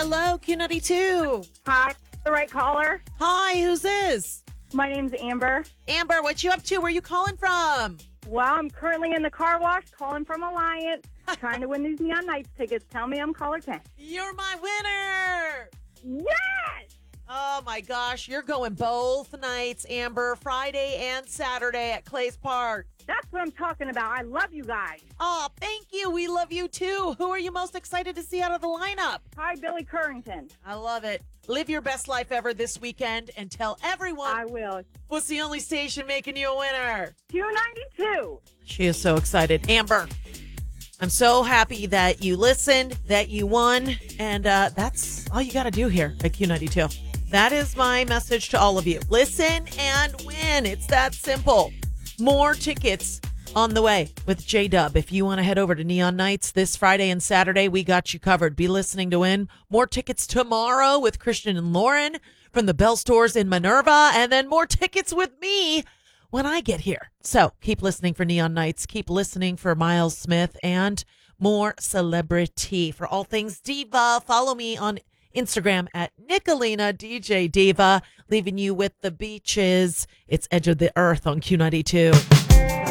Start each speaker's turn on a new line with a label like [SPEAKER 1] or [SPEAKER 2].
[SPEAKER 1] Hello, Q92.
[SPEAKER 2] Hi, the right caller.
[SPEAKER 1] Hi, who's this?
[SPEAKER 2] My name's Amber.
[SPEAKER 1] Amber, what you up to? Where you calling from?
[SPEAKER 2] Well, I'm currently in the car wash calling from Alliance, trying to win these Neon Nights tickets. Tell me I'm caller 10.
[SPEAKER 1] You're my winner.
[SPEAKER 2] Yes!
[SPEAKER 1] Oh, my gosh. You're going both nights, Amber, Friday and Saturday at Clay's Park.
[SPEAKER 2] That's what I'm talking about. I love you guys.
[SPEAKER 1] Oh, thank you. We love you, too. Who are you most excited to see out of the lineup?
[SPEAKER 2] Hi, Billy Currington.
[SPEAKER 1] I love it. Live your best life ever this weekend and tell everyone
[SPEAKER 2] I will.
[SPEAKER 1] what's the only station making you a winner.
[SPEAKER 2] Q92.
[SPEAKER 1] She is so excited. Amber, I'm so happy that you listened, that you won, and that's all you got to do here at Q92. That is my message to all of you. Listen and win. It's that simple. More tickets on the way with J-Dub. If you want to head over to Neon Nights this Friday and Saturday, we got you covered. Be listening to win. More tickets tomorrow with Christian and Lauren from the Bell Stores in Minerva, and then more tickets with me when I get here. So keep listening for Neon Nights. Keep listening for Miles Smith and more celebrity. For all things diva, follow me on Instagram at Nicolina DJ Diva. Leaving you with the beaches. It's Edge of the Earth on Q92.